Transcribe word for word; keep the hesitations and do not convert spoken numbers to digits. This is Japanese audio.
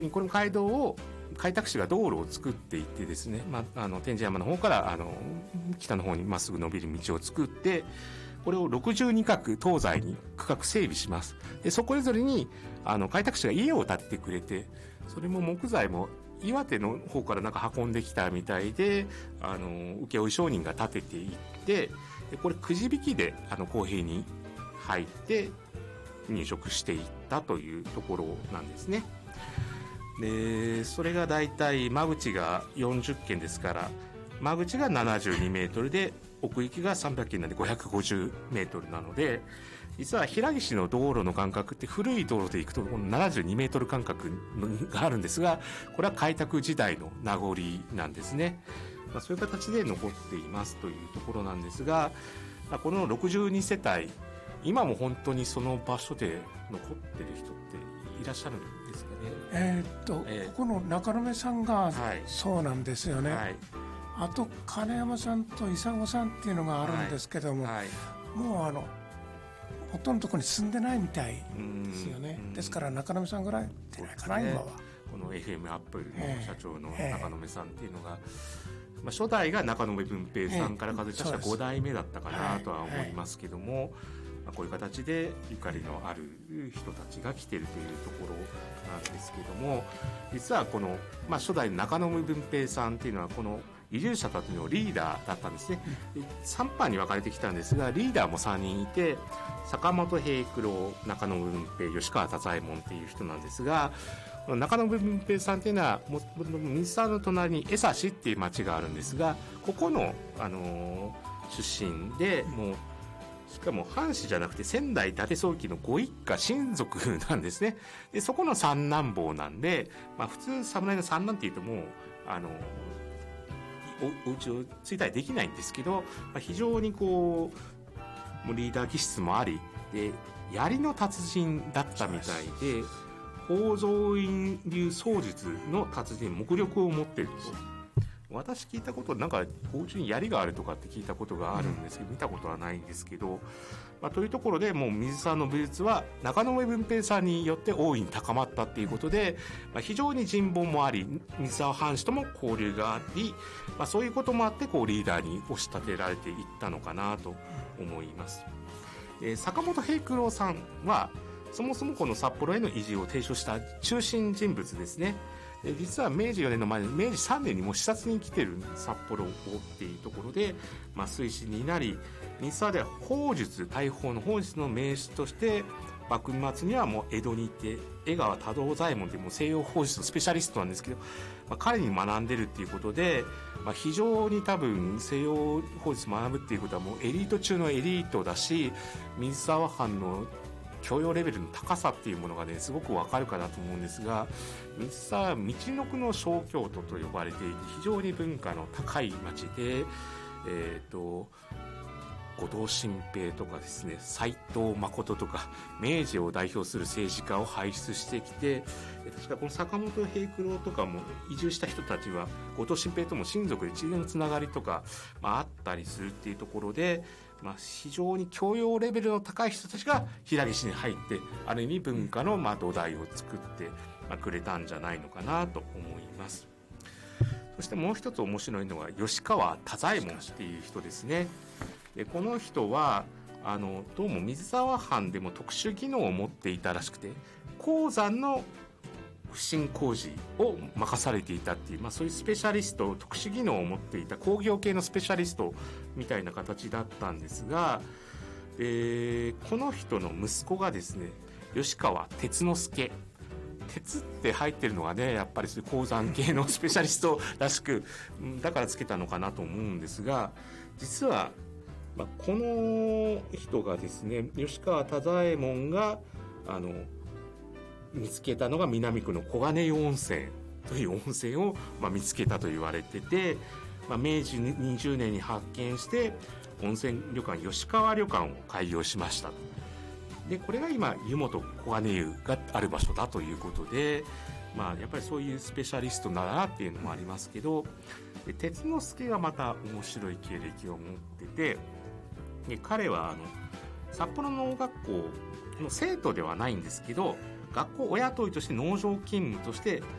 この街道を開拓使が道路を作っていってですね、まあ、あの天神山の方からあの北の方にまっすぐ伸びる道を作って、これをろくじゅうにかく東西に区画整備します。でそこれぞれにあの開拓使が家を建ててくれて、それも木材も岩手の方からなんか運んできたみたいで、あの請負商人が建てていって、でこれくじ引きであの公平に入って入植していったというところなんですね。でそれがだいたい間口がよんじゅっけんですから、間口がななじゅうにメートルで奥行きがさんびゃっけんなんでごひゃくごじゅうメートルなので、実は平岸の道路の間隔って古い道路で行くとこのななじゅうにメートル間隔があるんですが、これは開拓時代の名残なんですね。まあ、そういう形で残っていますというところなんですが、まあ、このろくじゅうにせたい、今も本当にその場所で残ってる人っていらっしゃるんですかね。 えーっと、えー、ここの中野目さんがそうなんですよね。はい、あと金山さんと伊佐子さんっていうのがあるんですけども、はいはい、もうあのほとんどここに住んでないみたいですよね。ですから中野目さんぐらいじゃないかな、今は。 この エフエム アップルの社長の中野目さんっていうのが、えーまあ、初代が中野目文平さんから数えたごだいめだったかなとは思いますけども、はいはい、まあ、こういう形でゆかりのある人たちが来てるというところなんですけども、実はこの、まあ、初代の中野目文平さんっていうのはこの移住者たちのリーダーだったんですね。でさんぱんに分かれてきたんですが、リーダーもさんにんいて、坂本平九郎、中野文平、吉川太左衛門っていう人なんですが、中野文平さんっていうのはもともと水沢の隣に江差っていう町があるんですが、ここの、あのー、出身で、もうしかも藩士じゃなくて仙台伊達宗家のご一家親族なんですね。でそこの三男坊なんで、まあ、普通侍の三男っていうともうあのお, お家を継いだりできないんですけど、まあ、非常にこうもうリーダー気質もありで、槍の達人だったみたいで、宝蔵院流槍術の達人、目力を持っていると。私聞いたことなんかお家に槍があるとかって聞いたことがあるんですけど、見たことはないんですけど、まあ、というところでもう水沢の武術は中野目文平さんによって大いに高まったっていうことで、まあ、非常に人望もあり、水沢藩士とも交流があり、まあ、そういうこともあってこうリーダーに押し立てられていったのかなと思います。えー、坂本平九郎さんはそもそもこの札幌への移住を提唱した中心人物ですね。で実は明治よねんの前に明治さんねんにも視察に来てる札幌をっていうところで、まあ、推進になり、水沢では砲術、大砲の砲術の名手として幕末にはもう江戸にいて江川多道左衛門というもう西洋砲術のスペシャリストなんですけど、まあ、彼に学んでるっていうことで、まあ、非常に多分西洋砲術学ぶっていうことはもうエリート中のエリートだし、水沢藩の教養レベルの高さっていうものがねすごくわかるかなと思うんですが、水沢みちのくの小京都と呼ばれていて非常に文化の高い町で、えーと後藤新平とかですね、斎藤誠とか明治を代表する政治家を輩出してきて、確かこの坂本平九郎とかも移住した人たちは後藤新平とも親族で血のつながりとか、まあ、あったりするっていうところで、まあ、非常に教養レベルの高い人たちが平岸に入ってある意味文化のまあ土台を作ってまあくれたんじゃないのかなと思います。そしてもう一つ面白いのが吉川太左衛門っていう人ですね。でこの人はあのどうも水沢藩でも特殊技能を持っていたらしくて、鉱山の不審工事を任されていたっていう、まあ、そういうスペシャリスト、特殊技能を持っていた工業系のスペシャリストみたいな形だったんですが、えー、この人の息子がですね吉川鉄之助、鉄って入ってるのがねやっぱりそういう鉱山系のスペシャリストらしくだからつけたのかなと思うんですが、実はまあ、この人がですね吉川太左衛門があの見つけたのが南区の小金湯温泉という温泉を、まあ、見つけたと言われてて、まあ、明治にじゅうねんに発見して温泉旅館吉川旅館を開業しました。でこれが今湯本小金湯がある場所だということで、まあ、やっぱりそういうスペシャリストだなっていうのもありますけど、で鉄之助がまた面白い経歴を持ってて、で彼はあの札幌農学校の生徒ではないんですけど、学校親問いとして農場勤務として